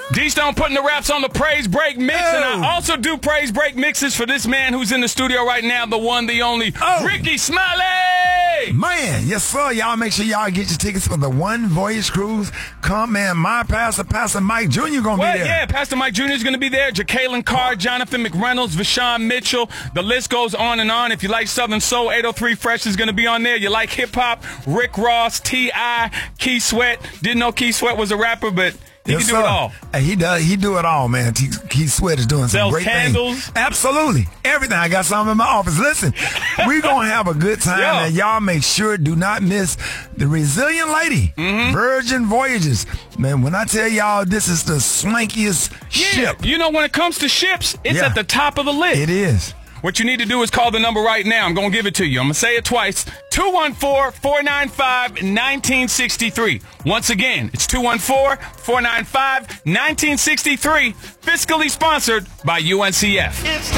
D-Stone putting the raps on the Praise Break mix, and I also do Praise Break mixes for this man who's in the studio right now, the one, the only, Rickey Smiley! Man, yes, sir. Y'all make sure y'all get your tickets for the One Voyage Cruise. Come, man. My pastor, Pastor Mike Jr. gonna be there. Yeah, Pastor Mike Jr. is going to be there. Jacqueline Carr, Jonathan McReynolds, Vashawn Mitchell. The list goes on and on. If you like Southern Soul, 803 Fresh is going to be on there. You like hip-hop, Rick Ross, T.I., Key Sweat. Didn't know Key Sweat was a rapper, but he can do it all. Hey, he does. He do it all, man. Keith Sweat is doing some great candles. things. Absolutely. Everything. I got some in my office. Listen, we're going to have a good time, and y'all make sure do not miss the Resilient Lady, Virgin Voyages. Man, when I tell y'all this is the swankiest ship. You know, when it comes to ships, it's at the top of the list. It is. What you need to do is call the number right now. I'm going to give it to you. I'm going to say it twice. 214-495-1963. Once again, it's 214-495-1963. Fiscally sponsored by UNCF.